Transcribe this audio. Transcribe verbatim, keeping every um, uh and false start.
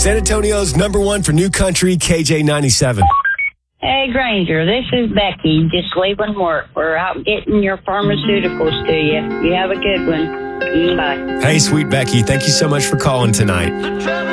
San Antonio's number one for new country, K J ninety-seven. Hey, Granger, this is Becky, just leaving work. We're out getting your pharmaceuticals to you. You have a good one. Bye. Hey, sweet Becky, thank you so much for calling tonight.